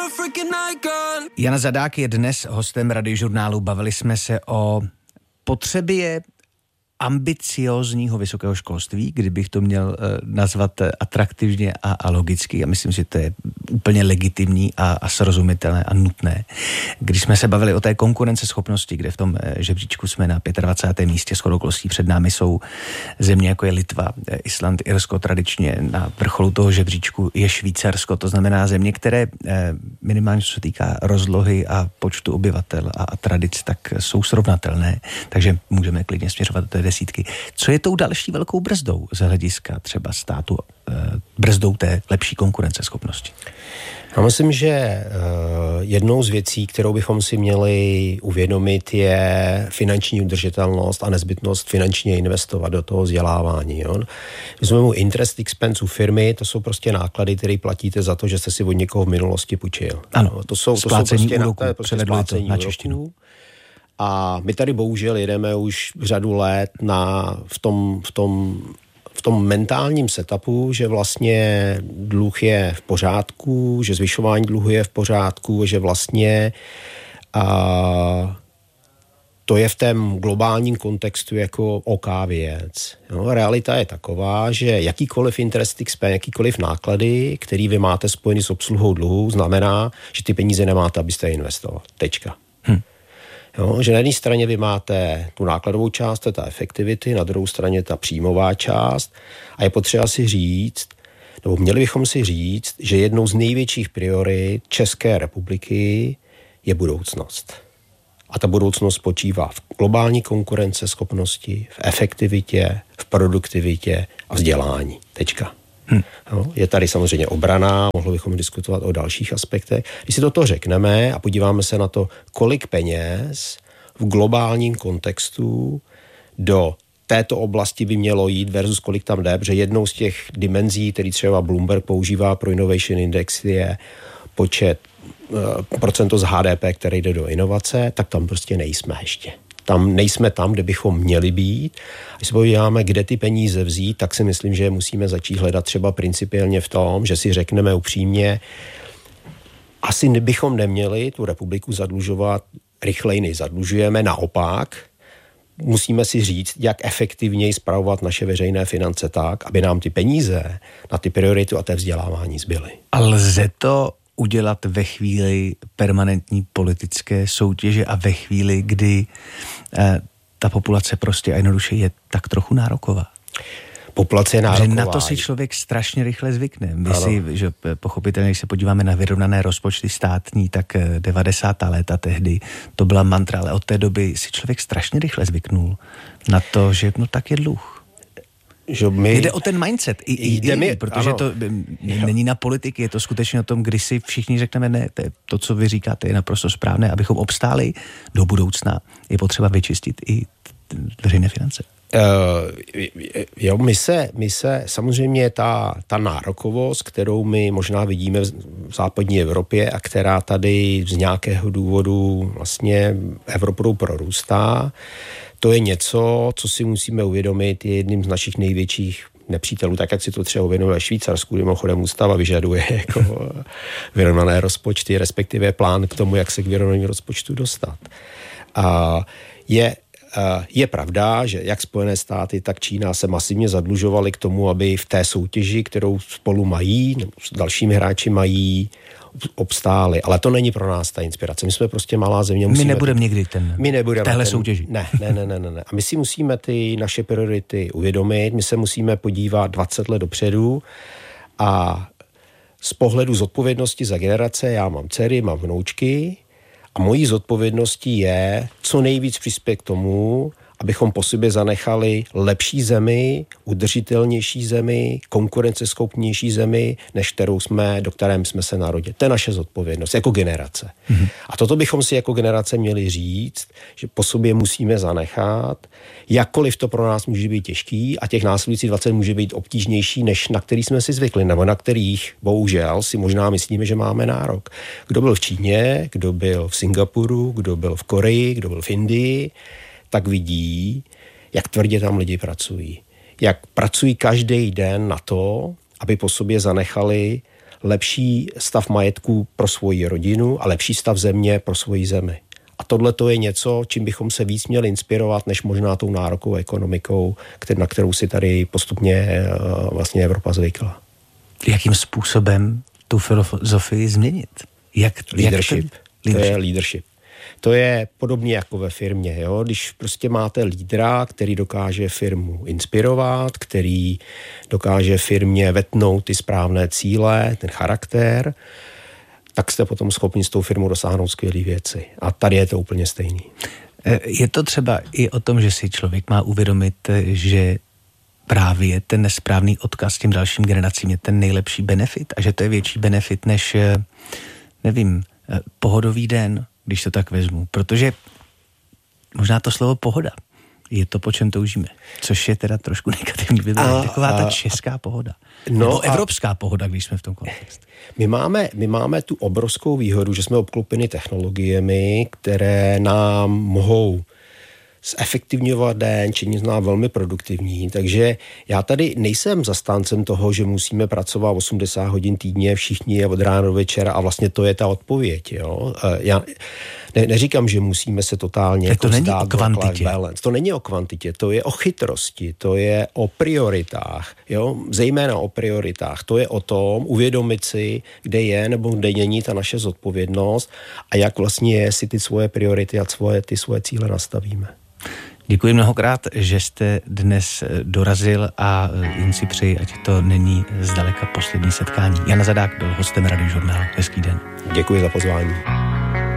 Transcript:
Jana Zadák je dnes hostem Radiožurnálu. Bavili jsme se o potřebě ambiciózního vysokého školství, kdybych to měl nazvat atraktivně a logicky. Já myslím, že to je úplně legitimní a srozumitelné a nutné. Když jsme se bavili o té konkurenceschopnosti, kde v tom žebříčku jsme na 25. místě, shodou okolností před námi jsou země jako je Litva, Island, Irsko, tradičně na vrcholu toho žebříčku je Švýcarsko, to znamená země, které minimálně co se týká rozlohy a počtu obyvatel a tradic, tak jsou srovnatelné, takže můžeme klidně směřovat do té desítky. Co je tou další velkou brzdou z hlediska třeba státu, brzdou té lepší konkurenceschopnosti? Já myslím, že jednou z věcí, kterou bychom si měli uvědomit, je finanční udržitelnost a nezbytnost finančně investovat do toho vzdělávání. Jo? Když jsme mu interest expense u firmy, to jsou prostě náklady, které platíte za to, že jste si od někoho v minulosti půjčil. Ano, to jsou splácení úroků, převedli to na češtinu. A my tady bohužel jedeme už řadu let v tom mentálním setupu, že vlastně dluh je v pořádku, že zvyšování dluhu je v pořádku, že vlastně to je v tom globálním kontextu jako OK věc. No, realita je taková, že jakýkoliv interest expense, jakýkoliv náklady, který vy máte spojený s obsluhou dluhu, znamená, že ty peníze nemáte, abyste je investoval. Tečka. Jo, že na jedné straně vy máte tu nákladovou část, to je ta efektivity, na druhou straně ta příjmová část a je potřeba si říct, nebo měli bychom si říct, že jednou z největších priorit České republiky je budoucnost. A ta budoucnost spočívá v globální konkurenceschopnosti, v efektivitě, v produktivitě a vzdělání. Tečka. No, je tady samozřejmě obrana, mohli bychom diskutovat o dalších aspektech. Když si toto řekneme a podíváme se na to, kolik peněz v globálním kontextu do této oblasti by mělo jít versus kolik tam jde, protože jednou z těch dimenzí, který třeba Bloomberg používá pro Innovation Index, je počet procento z HDP, který jde do inovace, tak tam prostě nejsme ještě. Tam nejsme tam, kde bychom měli být. Když se podíváme, kde ty peníze vzít, tak si myslím, že musíme začít hledat třeba principiálně v tom, že si řekneme upřímně, asi bychom neměli tu republiku zadlužovat rychleji, než zadlužujeme. Naopak, musíme si říct, jak efektivněji spravovat naše veřejné finance tak, aby nám ty peníze na ty priority a té vzdělávání zbyly. A lze to udělat ve chvíli permanentní politické soutěže a ve chvíli, kdy ta populace prostě a jednoduše je tak trochu nároková? Populace je nároková. Že na to si člověk strašně rychle zvykne. My si, že pochopitelně, když se podíváme na vyrovnané rozpočty státní, tak 90. léta tehdy to byla mantra, ale od té doby si člověk strašně rychle zvyknul na to, že no tak je dluh. Jde o ten mindset, protože to není na politiky, je to skutečně o tom, kdy si všichni řekneme, ne, to, co vy říkáte, je naprosto správné, abychom obstáli do budoucna, je potřeba vyčistit i veřejné finance. Jo, my se samozřejmě ta nárokovost, kterou my možná vidíme v západní Evropě a která tady z nějakého důvodu vlastně Evropou prorůstá, to je něco, co si musíme uvědomit, je jedním z našich největších nepřítelů, tak jak si to třeba uvědomuje Švýcarsku, kde mimochodem ústava vyžaduje jako vyrovnané rozpočty, respektive plán k tomu, jak se k vyrovnaným rozpočtu dostat. A je pravda, že jak Spojené státy, tak Čína se masivně zadlužovaly k tomu, aby v té soutěži, kterou spolu mají, nebo s dalšími hráči mají, obstáli. Ale to není pro nás ta inspirace. My jsme prostě malá země. My nebudeme někdy v téhle soutěži. Ne. A my si musíme ty naše priority uvědomit. My se musíme podívat 20 let dopředu a z pohledu zodpovědnosti za generace, já mám dcery, mám vnoučky a mojí zodpovědností je co nejvíc přispět k tomu, abychom po sobě zanechali lepší zemi, udržitelnější zemi, konkurenceschopnější zemi, než do které jsme se narodili. To je naše zodpovědnost jako generace. A toto bychom si jako generace měli říct, že po sobě musíme zanechat, jakkoliv to pro nás může být těžký a těch následujících 20 může být obtížnější, než na který jsme si zvykli, nebo na kterých bohužel si možná myslíme, že máme nárok. Kdo byl v Číně, kdo byl v Singapuru, kdo byl v Koreji, kdo byl v Indii, tak vidí, jak tvrdě tam lidi pracují. Jak pracují každý den na to, aby po sobě zanechali lepší stav majetku pro svoji rodinu a lepší stav země pro svoji zemi. A tohle to je něco, čím bychom se víc měli inspirovat, než možná tou nárokovou ekonomikou, na kterou si tady postupně vlastně Evropa zvykla. Jakým způsobem tu filozofii změnit? Leadership. To je leadership. To je podobně jako ve firmě. Jo? Když prostě máte lídra, který dokáže firmu inspirovat, který dokáže firmě vetnout ty správné cíle, ten charakter, tak jste potom schopni s tou firmou dosáhnout skvělé věci. A tady je to úplně stejný. Je to třeba i o tom, že si člověk má uvědomit, že právě ten nesprávný odkaz těm dalším generacím je ten nejlepší benefit a že to je větší benefit než, nevím, pohodový den, když to tak vezmu. Protože možná to slovo pohoda je to, po čem toužíme. Což je teda trošku negativní. Taková ta česká pohoda. Nebo evropská pohoda, když jsme v tom kontextu. My máme tu obrovskou výhodu, že jsme obklopeni technologiemi, které nám mohou zefektivňovat den, činit nás velmi produktivní. Takže já tady nejsem zastáncem toho, že musíme pracovat 80 hodin týdně všichni od rána do večera a vlastně to je ta odpověď. Jo? Já neříkám, že musíme se totálně jako vzdát work-life balance. To není o kvantitě, to je o chytrosti, to je o prioritách. Jo? Zejména o prioritách. To je o tom uvědomit si, kde je nebo kde není ta naše zodpovědnost a jak vlastně si ty svoje priority a ty svoje cíle nastavíme. Děkuji mnohokrát, že jste dnes dorazil a jen si přeji, ať to není zdaleka poslední setkání. Jan Zadák byl hostem Radiožurnálu. Hezký den. Děkuji za pozvání.